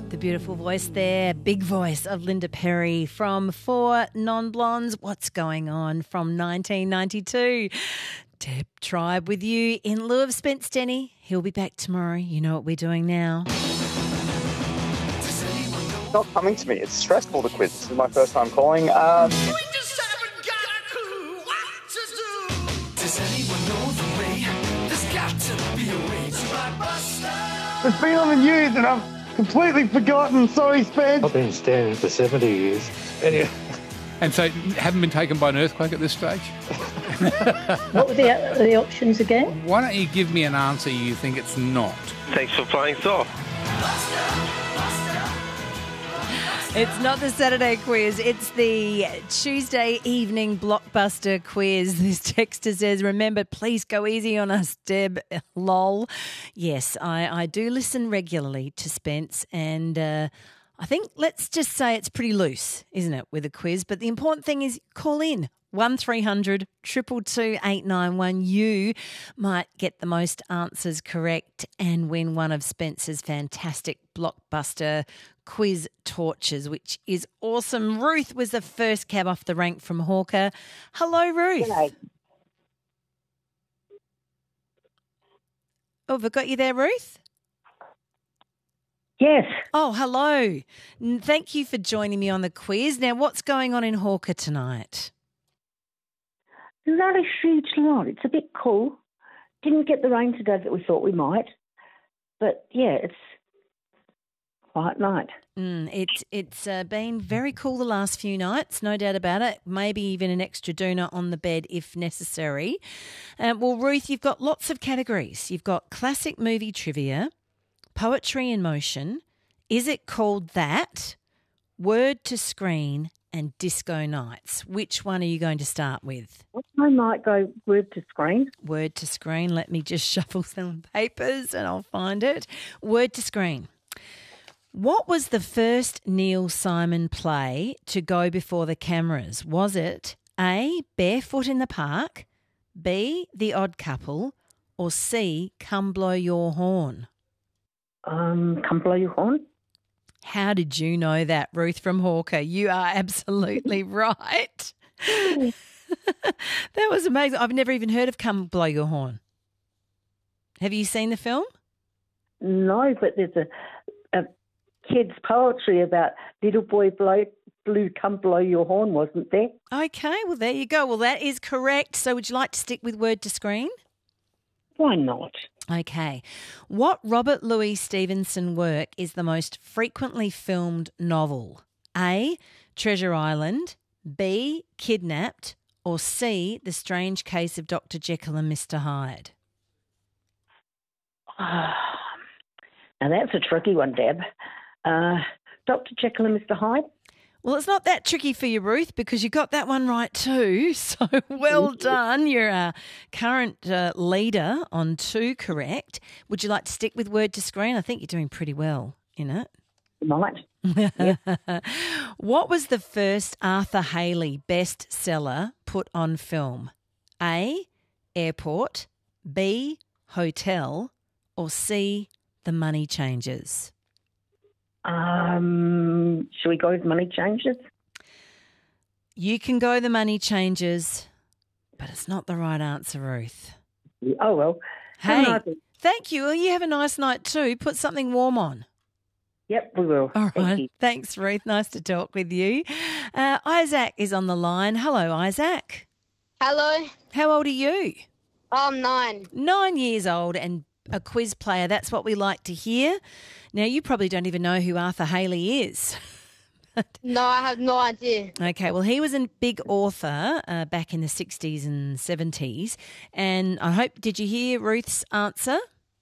The beautiful voice there, big voice of Linda Perry from Four Non-Blondes. What's Going On from 1992. Deb Tribe with you in lieu of Spence Denny. He'll be back tomorrow. You know what we're doing now. It's not coming to me. It's stressful, the quiz. This is my first time calling. We just haven't got a clue what to do. Does anyone know the way? There's got to be a way to blockbuster. It's been on the news and I've completely forgotten. Sorry, Spence. I've been standing for 70 years. Anyway. And so haven't been taken by an earthquake at this stage? What were the options again? Why don't you give me an answer you think it's not? Thanks for playing Thor. It's not the Saturday quiz. It's the Tuesday evening blockbuster quiz. This texter says, remember, please go easy on us, Deb. Lol. Yes, I do listen regularly to Spence, and I think let's just say it's pretty loose, isn't it, with a quiz? But the important thing is call in. 1300 222 891. You might get the most answers correct and win one of Spence's fantastic blockbuster quiz torches, which is awesome. Ruth was the first cab off the rank from Hawker. Hello, Ruth. Hello. Oh, have I got you there, Ruth? Yes. Oh, hello. Thank you for joining me on the quiz. Now, what's going on in Hawker tonight? Not a huge lot. It's a bit cool. Didn't get the rain today that we thought we might. But, yeah, it's quiet night. It's been very cool the last few nights, no doubt about it. Maybe even an extra doona on the bed if necessary. Well, Ruth, you've got lots of categories. You've got classic movie trivia, poetry in motion, Is It Called That?, Word to Screen, and Disco Nights. Which one are you going to start with? I might go word to screen. Word to Screen. Let me just shuffle some papers and I'll find it. Word to Screen. What was the first Neil Simon play to go before the cameras? Was it A, Barefoot in the Park, B, The Odd Couple, or C, Come Blow Your Horn? Come Blow Your Horn. How did you know that, Ruth from Hawker? You are absolutely right. That was amazing. I've never even heard of Come Blow Your Horn. Have you seen the film? No, but there's a kid's poetry about little boy blue, come blow your horn, wasn't there? Okay, well, there you go. Well, that is correct. So would you like to stick with Word to Screen? Why not? Okay. What Robert Louis Stevenson work is the most frequently filmed novel? A, Treasure Island, B, Kidnapped, or C, The Strange Case of Dr. Jekyll and Mr. Hyde? Now that's a tricky one, Deb. Dr. Jekyll and Mr. Hyde? Well, it's not that tricky for you, Ruth, because you got that one right too. So well done. You're a current leader on 2 correct. Would you like to stick with Word to Screen? I think you're doing pretty well in it. Might. What was the first Arthur Haley bestseller put on film? A, Airport, B, Hotel, or C, The Money Changers? Should we go with Money Changers? You can go The Money Changers, but it's not the right answer, Ruth. Oh, well. Hey, thank you. Well, you have a nice night too. Put something warm on. Yep, we will. All Thank right. you. Thanks, Ruth. Nice to talk with you. Isaac is on the line. Hello, Isaac. Hello. How old are you? I'm 9. 9 years old and a quiz player. That's what we like to hear. Now, you probably don't even know who Arthur Haley is. No, I have no idea. Okay, well, he was a big author back in the 60s and 70s. And I hope, did you hear Ruth's answer?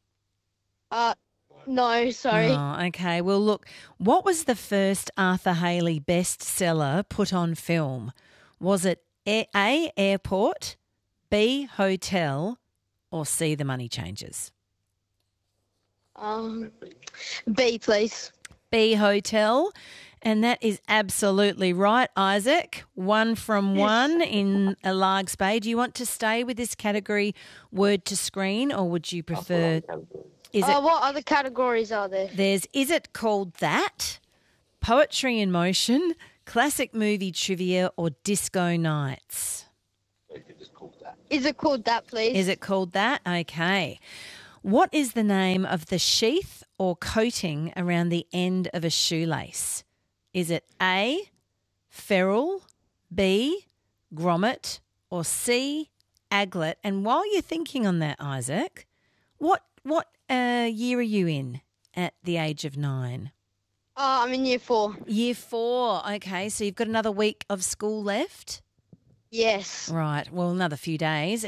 No, sorry. Oh, okay. Well, look, what was the first Arthur Haley bestseller put on film? Was it A, Airport, B, Hotel, or C, The Money Changers? B, please. B, Hotel. And that is absolutely right, Isaac. 1 from 1 in a Largs Bay. Do you want to stay with this category, Word to Screen, or would you prefer Is it? What other categories are there? There's Is It Called That? Poetry in Motion, Classic Movie Trivia, or Disco Nights? Is it called that, please? Is it called that? Okay. What is the name of the sheath or coating around the end of a shoelace? Is it A, ferrule, B, grommet, or C, aglet? And while you're thinking on that, Isaac, what year are you in at the age of 9? I'm in year 4. Year 4. Okay, so you've got another week of school left? Yes. Right. Well, another few days.